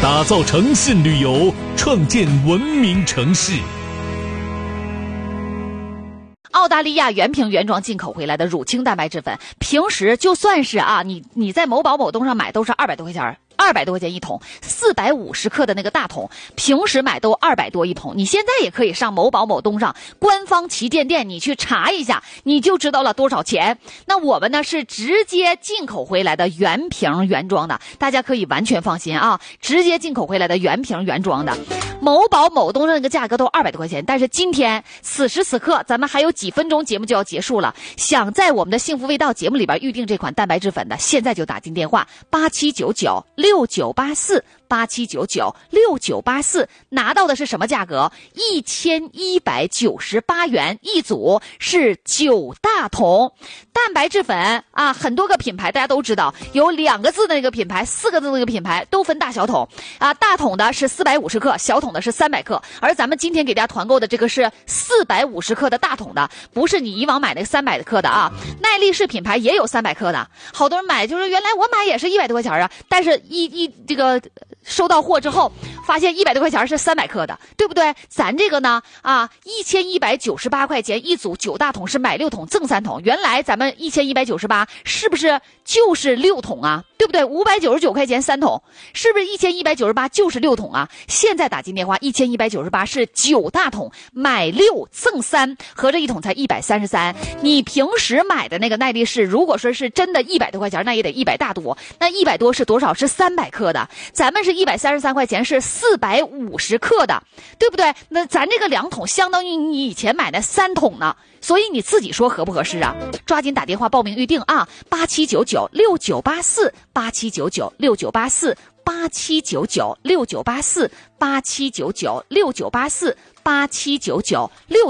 打造诚信旅游，创建文明城市。 澳大利亚原瓶原装进口回来的乳清蛋白质粉，平时就算是你在某宝某东上买都是200多块钱，200多块钱一桶，450克的那个大桶，平时买都200多一桶。你现在也可以上某宝某东上官方旗舰店，你去查一下，你就知道了多少钱。那我们呢是直接进口回来的原瓶原装的，大家可以完全放心啊，直接进口回来的原瓶原装的。某宝某东上那个价格都200多块钱，但是今天此时此刻咱们还有几分钟节目就要结束了，想在我们的幸福味道节目里边预定这款蛋白质粉的，现在就打进电话87996984，拿到的是什么价格？1198元一组，是9大桶蛋白质粉啊！很多个品牌大家都知道，有2个字的那个品牌，4个字的那个品牌都分大小桶啊，大桶的是450克，小桶的是300克，而咱们今天给大家团购的这个是450克的大桶的，不是你以往买那个300克的啊。耐力士品牌也有300克的，好多人买就是原来我买也是100多块钱啊，但是这个收到货之后发现100多块钱是300克的，对不对？咱这个呢1198块钱一组9大桶，是买6桶赠3桶，原来咱们1198是不是就是6桶啊？对不对？599块钱3桶，是不是1198就是6桶啊？现在打进电话1198是9大桶，买6赠3，合着一桶才133。你平时买的那个耐力士，如果说是真的100多块钱，那也得100大多，那100多是多少？是300克的，咱们是133块钱，是450克的，对不对？那咱这个2桶相当于你以前买的3桶呢，所以你自己说合不合适啊？抓紧打电话报名预定啊！87996984，87996984，87996984，87996984，879969